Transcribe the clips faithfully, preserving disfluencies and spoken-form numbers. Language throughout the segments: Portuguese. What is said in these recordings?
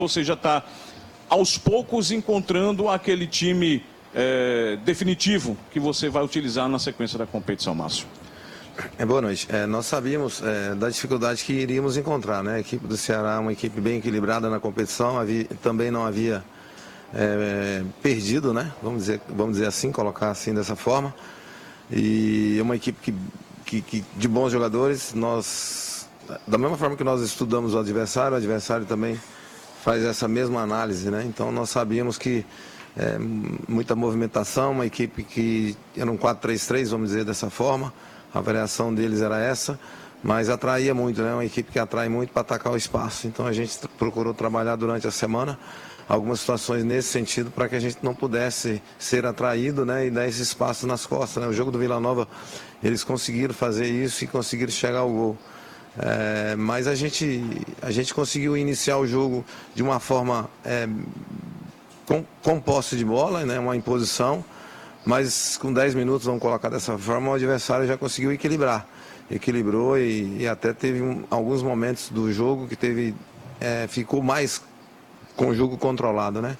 Você já está, aos poucos, encontrando aquele time é, definitivo que você vai utilizar na sequência da competição, Márcio? É, boa noite. É, nós sabíamos é, da dificuldade que iríamos encontrar, né? A equipe do Ceará é uma equipe bem equilibrada na competição, havia, também não havia é, perdido, né? Vamos dizer, vamos dizer assim, colocar assim dessa forma. E é uma equipe que, que, que, de bons jogadores. Nós, da mesma forma que nós estudamos o adversário, o adversário também faz essa mesma análise, né? Então nós sabíamos que é, muita movimentação, uma equipe que era um quatro três três, vamos dizer dessa forma. A variação deles era essa, mas atraía muito, né? Uma equipe que atrai muito para atacar o espaço. Então a gente procurou trabalhar durante a semana algumas situações nesse sentido para que a gente não pudesse ser atraído, né? E dar esse espaço nas costas, né? O jogo do Vila Nova, eles conseguiram fazer isso e conseguiram chegar ao gol. É, mas a gente, a gente conseguiu iniciar o jogo de uma forma é, com, com posse de bola, né? Uma imposição. Mas com dez minutos, vamos colocar dessa forma, o adversário já conseguiu equilibrar. Equilibrou e, e até teve um, alguns momentos do jogo que teve, é, ficou mais com o jogo controlado, né?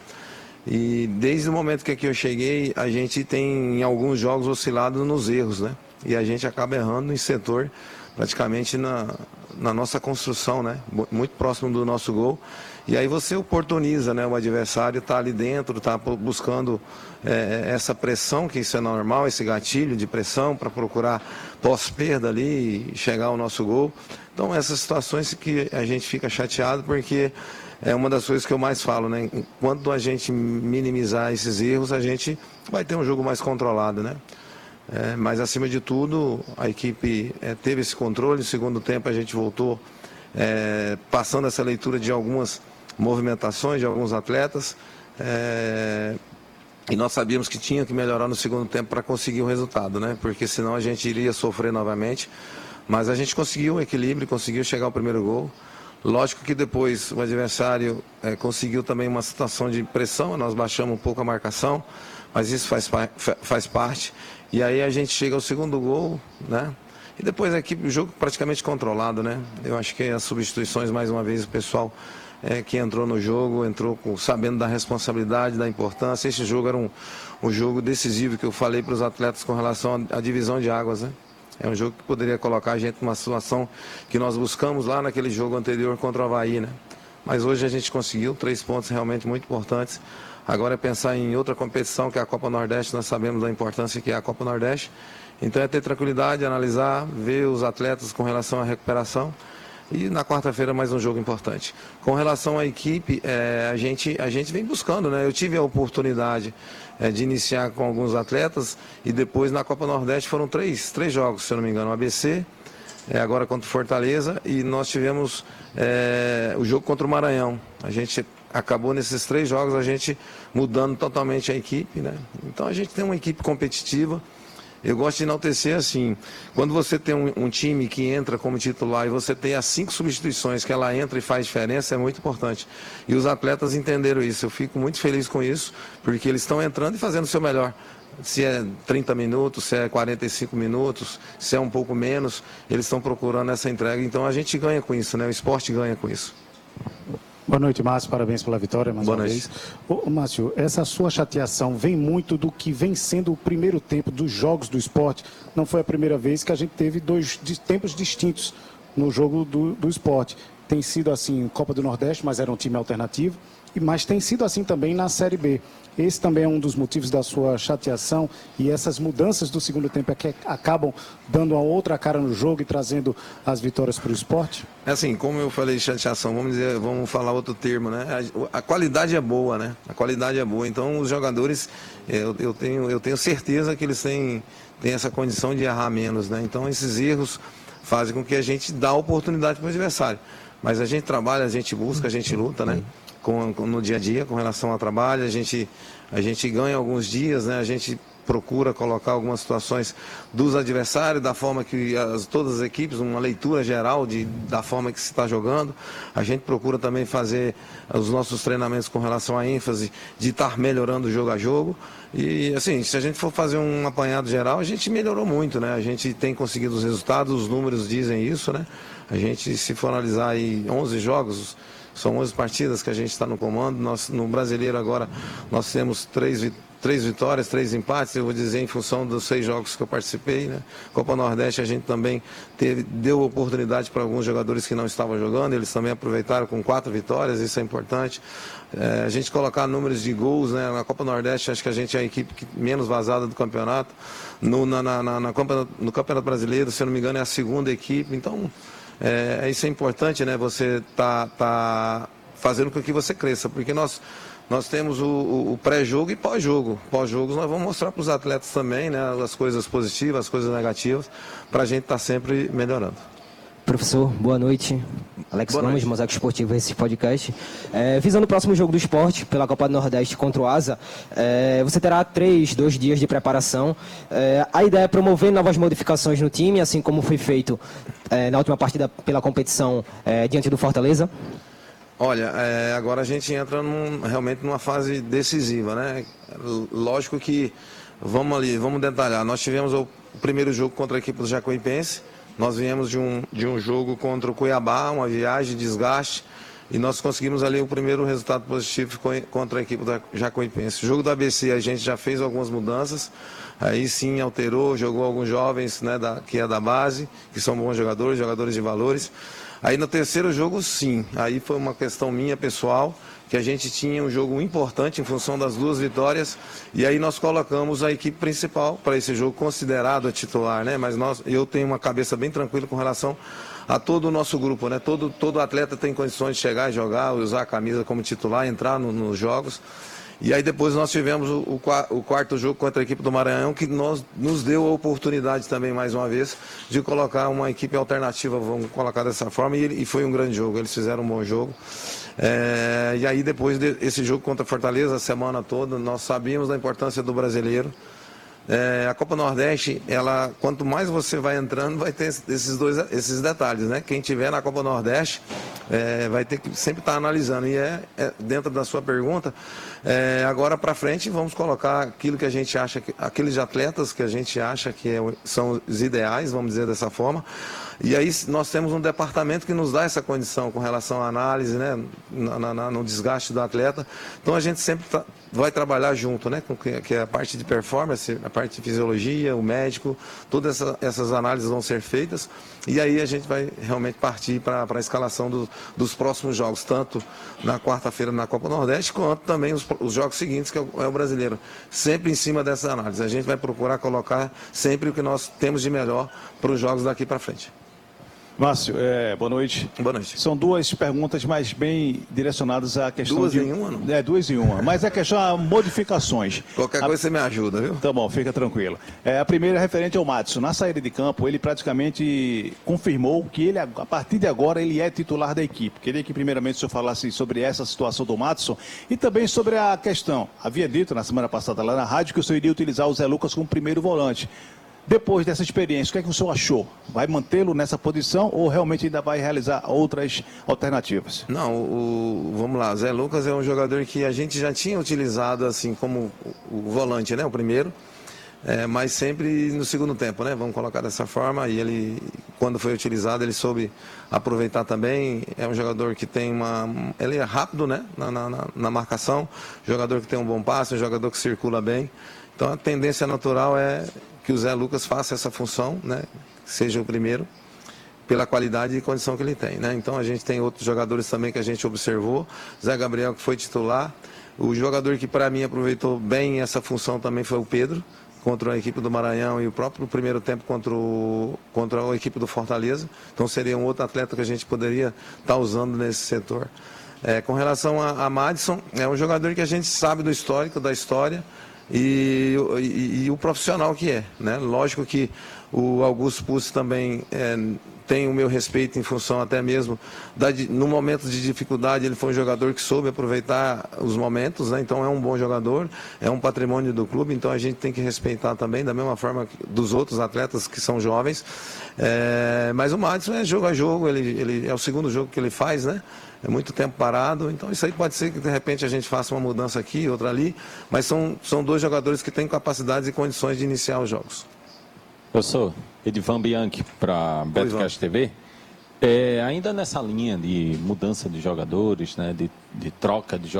E desde o momento que aqui eu cheguei, a gente tem em alguns jogos oscilado nos erros, né? E a gente acaba errando em setor, praticamente na, na nossa construção, né? Muito próximo do nosso gol. E aí você oportuniza, né? O adversário está ali dentro, está buscando é, essa pressão, que isso é normal, esse gatilho de pressão para procurar pós-perda ali e chegar ao nosso gol. Então essas situações que a gente fica chateado, porque é uma das coisas que eu mais falo, né? Enquanto a gente minimizar esses erros, a gente vai ter um jogo mais controlado, né? É, mas acima de tudo, a equipe é, teve esse controle. No segundo tempo a gente voltou é, passando essa leitura de algumas movimentações de alguns atletas, é, e nós sabíamos que tinha que melhorar no segundo tempo para conseguir o resultado, né? Porque senão a gente iria sofrer novamente. Mas a gente conseguiu o equilíbrio, conseguiu chegar ao primeiro gol. Lógico que depois o adversário é, conseguiu também uma situação de pressão, nós baixamos um pouco a marcação, mas isso faz, faz parte. E aí a gente chega ao segundo gol, né? E depois a equipe, o jogo praticamente controlado, né? Eu acho que as substituições, mais uma vez, o pessoal é, que entrou no jogo, entrou com, sabendo da responsabilidade, da importância. Esse jogo era um, um jogo decisivo que eu falei para os atletas com relação à divisão de águas, né? É um jogo que poderia colocar a gente numa situação que nós buscamos lá naquele jogo anterior contra o Avaí, né? Mas hoje a gente conseguiu três pontos realmente muito importantes. Agora é pensar em outra competição, que é a Copa Nordeste. Nós sabemos da importância que é a Copa Nordeste. Então é ter tranquilidade, analisar, ver os atletas com relação à recuperação. E na quarta-feira mais um jogo importante. Com relação à equipe, é, a, gente, a gente vem buscando, né? Eu tive a oportunidade é, de iniciar com alguns atletas e depois na Copa Nordeste foram três, três jogos, se eu não me engano. O A B C, é, agora contra o Fortaleza, e nós tivemos é, o jogo contra o Maranhão. A gente acabou nesses três jogos a gente mudando totalmente a equipe, né? Então a gente tem uma equipe competitiva. Eu gosto de enaltecer assim, quando você tem um, um time que entra como titular e você tem as cinco substituições que ela entra e faz diferença, é muito importante. E os atletas entenderam isso, eu fico muito feliz com isso, porque eles estão entrando e fazendo o seu melhor. Se é trinta minutos, se é quarenta e cinco minutos, se é um pouco menos, eles estão procurando essa entrega. Então a gente ganha com isso, né? O esporte ganha com isso. Boa noite, Márcio. Parabéns pela vitória mais Boa uma noite. vez. Ô, Márcio, essa sua chateação vem muito do que vem sendo o primeiro tempo dos jogos do esporte. Não foi a primeira vez que a gente teve dois tempos distintos no jogo do, do esporte. Tem sido assim Copa do Nordeste, mas era um time alternativo, mas tem sido assim também na Série B. Esse também é um dos motivos da sua chateação, e essas mudanças do segundo tempo é que acabam dando uma outra cara no jogo e trazendo as vitórias para o esporte? É assim, como eu falei de chateação, vamos dizer, vamos falar outro termo, né? A, a qualidade é boa, né? A qualidade é boa. Então os jogadores, eu, eu, tenho, eu tenho certeza que eles têm, têm essa condição de errar menos, né? Então esses erros fazem com que a gente dá oportunidade para o adversário. Mas a gente trabalha, a gente busca, a gente luta, né? Com, com, no dia a dia, com relação ao trabalho, a gente, a gente ganha alguns dias, né? A gente procura colocar algumas situações dos adversários, da forma que as, todas as equipes, uma leitura geral de, da forma que se está jogando. A gente procura também fazer os nossos treinamentos com relação à ênfase de estar melhorando jogo a jogo. E assim, se a gente for fazer um apanhado geral, a gente melhorou muito, né? A gente tem conseguido os resultados, os números dizem isso, né? A gente, se for analisar aí onze jogos, São onze partidas que a gente está no comando. Nós, no Brasileiro agora, nós temos três vitórias. Três vitórias, três empates, eu vou dizer, em função dos seis jogos que eu participei, né? Copa Nordeste a gente também teve, deu oportunidade para alguns jogadores que não estavam jogando, eles também aproveitaram com quatro vitórias, isso é importante. É, a gente colocar números de gols, né? Na Copa Nordeste, acho que a gente é a equipe que, menos vazada do campeonato. No, na, na, na, na Copa, no Campeonato Brasileiro, se eu não me engano, é a segunda equipe. Então, é, isso é importante, né? Você tá, tá fazendo com que você cresça, porque nós... Nós temos o, o, o pré-jogo e pós-jogo. Pós-jogos nós vamos mostrar para os atletas também, né, as coisas positivas, as coisas negativas, para a gente estar tá sempre melhorando. Professor, boa noite. Alex boa Gomes, noite. Mosaico Esportivo, esse podcast. É, visando o próximo jogo do esporte, pela Copa do Nordeste contra o Asa, é, você terá três, dois dias de preparação. É, a ideia é promover novas modificações no time, assim como foi feito é, na última partida pela competição é, diante do Fortaleza? Olha, é, agora a gente entra num, realmente numa fase decisiva, né? Lógico que, vamos ali, vamos detalhar. Nós tivemos o primeiro jogo contra a equipe do Jacuipense, nós viemos de um, de um jogo contra o Cuiabá, uma viagem, desgaste, e nós conseguimos ali o primeiro resultado positivo contra a equipe do Jacuipense. O jogo do A B C a gente já fez algumas mudanças, aí sim alterou, jogou alguns jovens, né, da, que é da base, que são bons jogadores, jogadores de valores. Aí no terceiro jogo, sim, aí foi uma questão minha pessoal, que a gente tinha um jogo importante em função das duas vitórias, e aí nós colocamos a equipe principal para esse jogo, considerado a titular, né? Mas nós, eu tenho uma cabeça bem tranquila com relação a todo o nosso grupo, né? Todo, todo atleta tem condições de chegar e jogar, usar a camisa como titular, entrar no, nos jogos. E aí depois nós tivemos o, o, o quarto jogo contra a equipe do Maranhão, que nós, nos deu a oportunidade também, mais uma vez, de colocar uma equipe alternativa, vamos colocar dessa forma, e, e foi um grande jogo, eles fizeram um bom jogo. É, e aí depois desse jogo contra a Fortaleza, a semana toda, nós sabíamos da importância do brasileiro. É, a Copa Nordeste, ela, quanto mais você vai entrando, vai ter esses dois esses detalhes, né? Quem tiver na Copa Nordeste é, vai ter que sempre estar analisando. E é, é dentro da sua pergunta, é, agora para frente vamos colocar aquilo que a gente acha, que, aqueles atletas que a gente acha que é, são os ideais, vamos dizer dessa forma. E aí nós temos um departamento que nos dá essa condição com relação à análise, né, na, na, no desgaste do atleta. Então a gente sempre tá, vai trabalhar junto, né, com que, que é a parte de performance, a parte de fisiologia, o médico, todas essa, essas análises vão ser feitas. E aí a gente vai realmente partir para a escalação do, dos próximos jogos, tanto na quarta-feira na Copa Nordeste, quanto também os, os jogos seguintes, que é o, é o brasileiro. Sempre em cima dessa análise. A gente vai procurar colocar sempre o que nós temos de melhor para os jogos daqui para frente. Márcio, é, boa noite. Boa noite. São duas perguntas, mas bem direcionadas à questão duas de... Duas em uma, não? É, duas em uma. Mas é questão de modificações. Qualquer a... coisa você me ajuda, viu? Tá bom, fica tranquilo. É, a primeira é referente ao Madison. Na saída de campo, ele praticamente confirmou que ele, a partir de agora, ele é titular da equipe. Queria que primeiramente o senhor falasse sobre essa situação do Madison e também sobre a questão. Havia dito na semana passada lá na rádio que o senhor iria utilizar o Zé Lucas como primeiro volante. Depois dessa experiência, o que é que o senhor achou? Vai mantê-lo nessa posição ou realmente ainda vai realizar outras alternativas? Não, o, vamos lá, o Zé Lucas é um jogador que a gente já tinha utilizado assim como o, o volante, né, o primeiro, é, mas sempre no segundo tempo, né, vamos colocar dessa forma, e ele, quando foi utilizado, ele soube aproveitar também, é um jogador que tem uma, ele é rápido, né, na, na, na marcação, jogador que tem um bom passe, um jogador que circula bem, então a tendência natural é que o Zé Lucas faça essa função, né, seja o primeiro, pela qualidade e condição que ele tem, né? Então a gente tem outros jogadores também que a gente observou, Zé Gabriel que foi titular, o jogador que para mim aproveitou bem essa função também foi o Pedro, contra a equipe do Maranhão e o próprio primeiro tempo contra, o, contra a equipe do Fortaleza, então seria um outro atleta que a gente poderia estar usando nesse setor. É, com relação a, a Madison, é um jogador que a gente sabe do histórico, da história, E, e, e o profissional que é, né? Lógico que o Augusto Pucci também é, tem o meu respeito em função até mesmo, da, no momento de dificuldade ele foi um jogador que soube aproveitar os momentos, né? Então é um bom jogador, é um patrimônio do clube, então a gente tem que respeitar também, da mesma forma dos outros atletas que são jovens, é, mas o Madison é jogo a jogo, ele, ele é o segundo jogo que ele faz, né? É muito tempo parado, então isso aí pode ser que de repente a gente faça uma mudança aqui, outra ali, mas são, são dois jogadores que têm capacidades e condições de iniciar os jogos. Eu sou Edivan Bianchi para Betcast T V. É, ainda nessa linha de mudança de jogadores, né, de, de troca de jogadores,